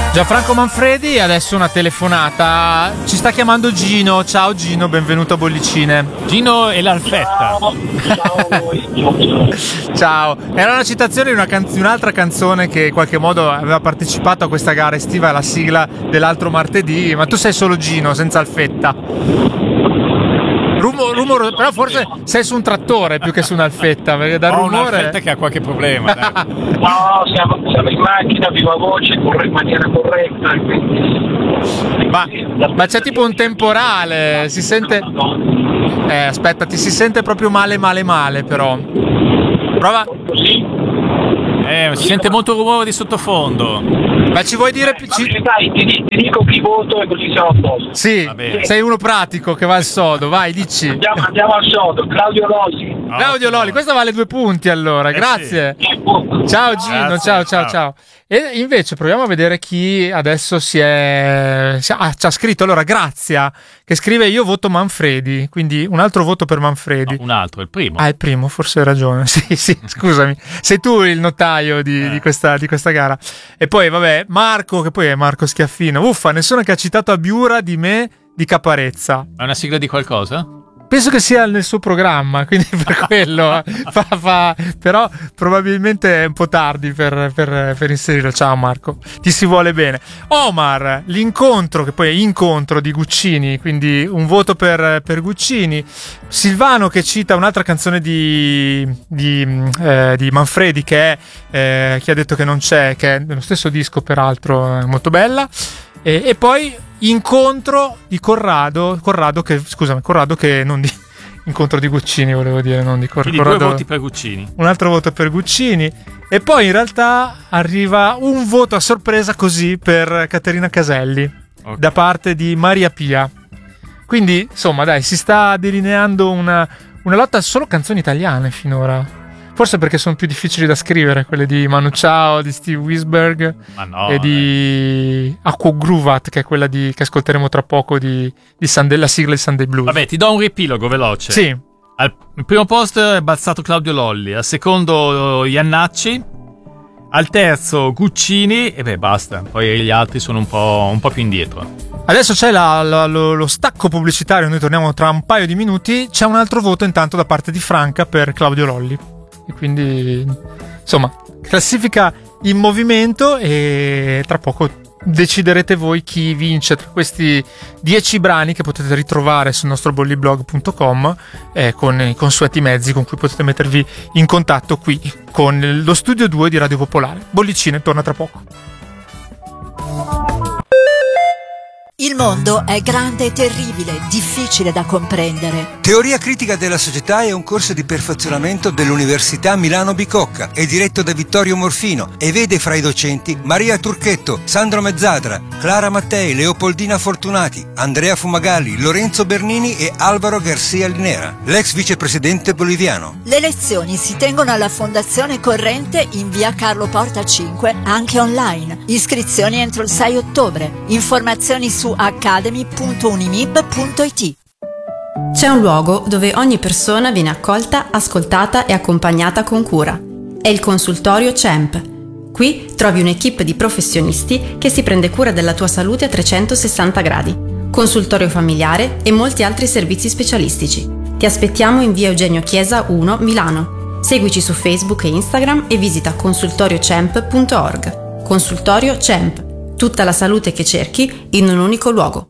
Gianfranco Manfredi, adesso una telefonata. Ci sta chiamando Gino. Ciao Gino, benvenuto a Bollicine. Gino e l'Alfetta. Ciao a voi. Ciao. Era una citazione di un'altra canzone che in qualche modo aveva partecipato a questa gara estiva, la sigla dell'altro martedì, ma tu sei solo Gino, senza Alfetta. Rumore, però forse sei su un trattore più che su un'alfetta, perché dal rumore... un'alfetta che ha qualche problema. No, siamo in macchina, viva voce, in maniera corretta. Ma c'è tipo un temporale, si sente... aspetta, ti si sente proprio male però. Prova... Si sente molto rumore di sottofondo. Ma ci vuoi dire... Dai, ti dico chi voto e così siamo a posto. Sì, sei uno pratico che va al sodo, vai, dici. Andiamo al sodo, Claudio Lolli. Claudio Lolli, questo vale 2 punti allora, grazie. Sì. Ciao Gino, ciao. E invece proviamo a vedere chi adesso ci ha scritto. Allora, Grazia, che scrive: io voto Manfredi, quindi un altro voto per Manfredi. No, un altro, il primo. Ah, il primo, forse hai ragione. Sì, scusami. Sei tu il notaio di questa gara. E poi, vabbè, Marco, che poi è Marco Schiaffino. Uffa, nessuno che ha citato Abiura di me di Caparezza. È una sigla di qualcosa? Penso che sia nel suo programma, quindi per quello però probabilmente è un po' tardi per inserirlo. Ciao Marco, ti si vuole bene. Omar, l'incontro, che poi è incontro di Guccini, quindi un voto per Guccini. Silvano, che cita un'altra canzone di Manfredi, che è chi ha detto che non c'è, che è nello stesso disco peraltro, molto bella. E poi incontro di Corrado che non di incontro di Guccini, volevo dire, non di Corrado. Quindi 2 voti per Guccini. Un altro voto per Guccini. E poi in realtà arriva un voto a sorpresa così per Caterina Caselli, da parte di Maria Pia. Quindi insomma dai, si sta delineando una lotta solo canzoni italiane finora. Forse perché sono più difficili da scrivere, quelle di Manu Chao, di Steve Wisberg e di Aqua Gruvat, che è quella che ascolteremo tra poco di la sigla di Sunday Blues. Vabbè, ti do un riepilogo veloce. Sì. Al primo posto è balzato Claudio Lolli, al secondo Iannacci, al terzo Guccini e basta. Poi gli altri sono un po' più indietro. Adesso c'è lo stacco pubblicitario, noi torniamo tra un paio di minuti. C'è un altro voto intanto da parte di Franca per Claudio Lolli. E quindi, insomma, classifica in movimento e tra poco deciderete voi chi vince tra questi 10 brani che potete ritrovare sul nostro bolliblog.com con i consueti mezzi con cui potete mettervi in contatto qui con lo Studio 2 di Radio Popolare. Bollicine torna tra poco. Il mondo è grande e terribile, difficile da comprendere. Teoria critica della società è un corso di perfezionamento dell'Università Milano Bicocca. È diretto da Vittorio Morfino e vede fra i docenti Maria Turchetto, Sandro Mezzadra, Clara Mattei, Leopoldina Fortunati, Andrea Fumagalli, Lorenzo Bernini e Alvaro Garcia Linera, l'ex vicepresidente boliviano. Le lezioni si tengono alla Fondazione Corrente in via Carlo Porta 5, anche online. Iscrizioni entro il 6 ottobre. Informazioni su academy.unimib.it. C'è un luogo dove ogni persona viene accolta, ascoltata e accompagnata con cura. È il consultorio CEMP. Qui trovi un'equipe di professionisti che si prende cura della tua salute a 360 gradi. Consultorio familiare e molti altri servizi specialistici. Ti aspettiamo in via Eugenio Chiesa 1, Milano. Seguici su Facebook e Instagram e visita consultoriocemp.org. Consultorio CEMP. Tutta la salute che cerchi in un unico luogo.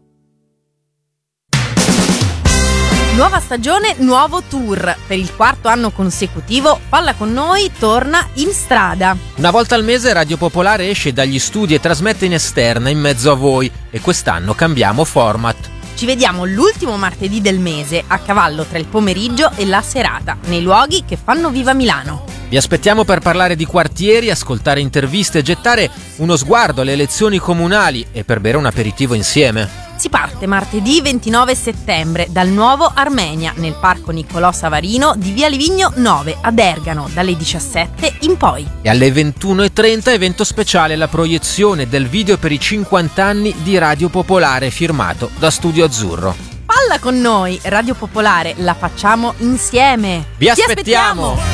Nuova stagione, nuovo tour. Per il 4º anno consecutivo, Palla con noi torna in strada. Una volta al mese Radio Popolare esce dagli studi e trasmette in esterna in mezzo a voi e quest'anno cambiamo format. Ci vediamo l'ultimo martedì del mese, a cavallo tra il pomeriggio e la serata, nei luoghi che fanno viva Milano. Vi aspettiamo per parlare di quartieri, ascoltare interviste e gettare uno sguardo alle elezioni comunali e per bere un aperitivo insieme. Si parte martedì 29 settembre dal nuovo Armenia nel Parco Niccolò Savarino di Via Livigno 9 ad Ergano dalle 17 in poi. E alle 21:30 evento speciale, la proiezione del video per i 50 anni di Radio Popolare firmato da Studio Azzurro. Palla con noi, Radio Popolare, la facciamo insieme. Vi aspettiamo!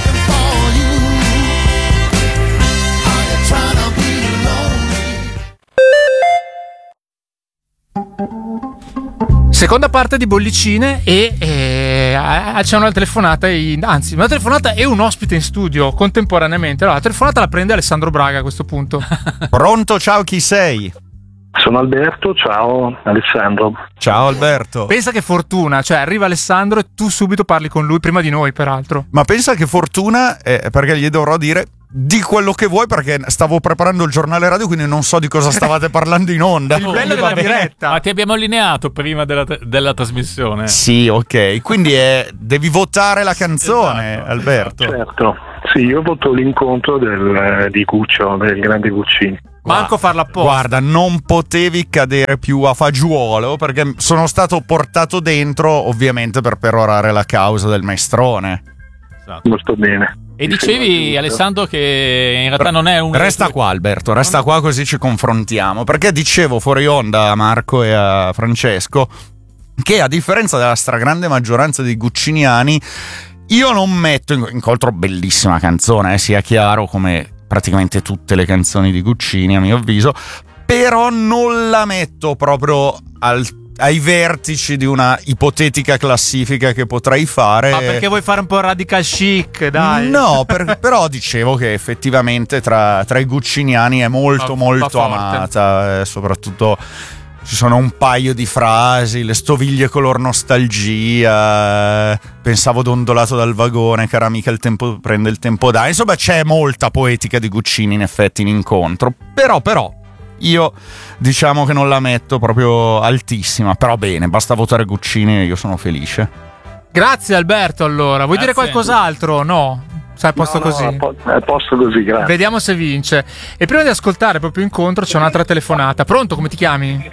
Seconda parte di Bollicine e c'è una telefonata, una telefonata e un ospite in studio contemporaneamente. Allora, la telefonata la prende Alessandro Braga a questo punto. Pronto, ciao, chi sei? Sono Alberto, ciao Alessandro. Ciao Alberto. Pensa che fortuna, cioè arriva Alessandro e tu subito parli con lui prima di noi, peraltro. Ma pensa che fortuna, perché gli dovrò dire di quello che vuoi, perché stavo preparando il giornale radio, quindi non so di cosa stavate parlando in onda. Il bello della diretta. Ma ti abbiamo allineato prima della trasmissione. Sì, ok, quindi devi votare la canzone, esatto, Alberto. Certo, sì, io voto l'incontro di Guccio, del grande Guccini. Manco farla apposta. Guarda, non potevi cadere più a fagiolo, perché sono stato portato dentro ovviamente per perorare la causa del maestrone. Esatto. Molto bene. E dicevi, Alessandro, che in realtà non è un... Resta qua, Alberto, resta qua così ci confrontiamo, perché dicevo fuori onda a Marco e a Francesco che a differenza della stragrande maggioranza dei gucciniani io non metto incontro, bellissima canzone, sia chiaro, come praticamente tutte le canzoni di Guccini a mio avviso, però non la metto proprio ai vertici di una ipotetica classifica che potrei fare. Ma perché vuoi fare un po' radical chic, dai? No, però dicevo che effettivamente tra i gucciniani è molto amata, soprattutto ci sono un paio di frasi, le stoviglie color nostalgia, pensavo dondolato dal vagone, cara amica il tempo prende il tempo dà, insomma c'è molta poetica di Guccini in effetti in incontro, però io diciamo che non la metto proprio altissima, però bene, basta votare Guccini e io sono felice. Grazie Alberto, allora. Vuoi dire qualcos'altro? No? Sai, a posto così? A posto così, grazie. Vediamo se vince. E prima di ascoltare proprio incontro c'è un'altra telefonata. Pronto, come ti chiami?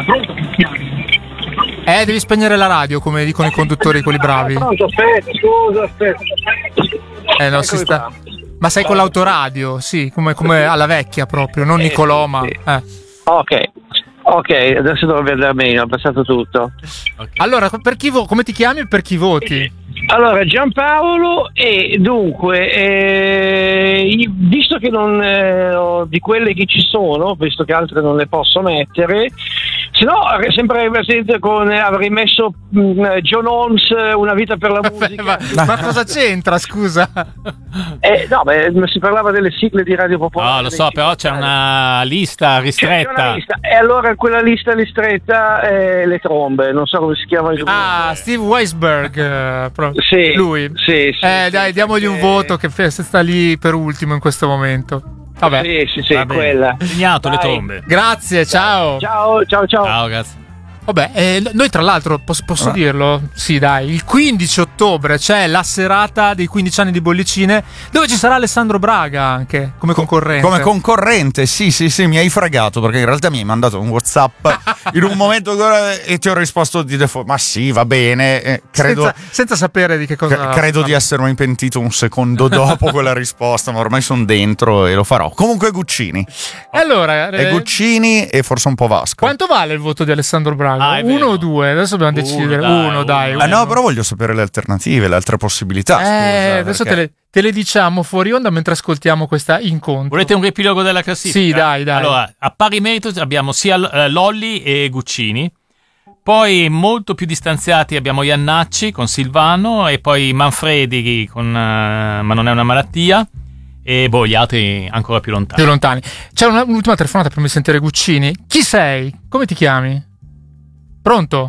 Devi spegnere la radio, come dicono i conduttori, quelli bravi. Pronto, aspetta. Non si sta... Ma sei con l'autoradio? Sì, come alla vecchia proprio, non Nicolò, ma... Sì. Ok, adesso dovrebbe andare meglio, ho passato tutto. Okay. Allora, come ti chiami e per chi voti? Allora, Giampaolo, e dunque, visto che non di quelle che ci sono, visto che altre non le posso mettere, se no sempre presente avrei messo John Holmes, Una vita per la musica. Ma cosa c'entra, scusa? No, si parlava delle sigle di Radio Popolare. No, lo so, però c'è una lista ristretta. C'è una lista. E allora quella lista ristretta le trombe, non so come si chiama il Steve Weisberg, sì, lui. Sì, dai, diamogli un voto che sta lì per ultimo in questo momento. Vabbè. Sì, quella. Segnato le trombe. Grazie, ciao. Ciao. Ciao, grazie. Vabbè, noi tra l'altro, posso dirlo? Sì, dai, il 15 ottobre c'è la serata dei 15 anni di Bollicine, dove ci sarà Alessandro Braga anche, come concorrente. Come concorrente, sì, mi hai fregato, perché in realtà mi hai mandato un WhatsApp in un momento e ti ho risposto di default, ma sì, va bene, credo... Senza sapere di che cosa... Credo di essermi pentito un secondo dopo quella risposta, ma ormai sono dentro e lo farò. Comunque Guccini. E allora... Guccini e forse un po' Vasco. Quanto vale il voto di Alessandro Braga? Uno o due? Adesso dobbiamo decidere. Uno, dai. No, però voglio sapere le alternative, le altre possibilità. Scusa, adesso te le diciamo fuori onda mentre ascoltiamo questa incontro. Volete un riepilogo della classifica? Sì, dai. Allora, a pari merito abbiamo sia Lolli e Guccini. Poi molto più distanziati abbiamo Iannacci con Silvano e poi Manfredi con Ma non è una malattia. E gli altri ancora più lontani. C'è un'ultima telefonata per mi sentire Guccini. Chi sei? Come ti chiami? Pronto?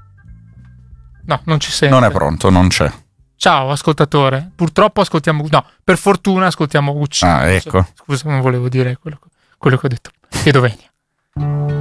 No, non ci sento. Non è pronto, non c'è. Ciao, ascoltatore. Purtroppo ascoltiamo... No, per fortuna ascoltiamo Guccini. Ecco. Scusa, non volevo dire quello che ho detto. Chiedo venia.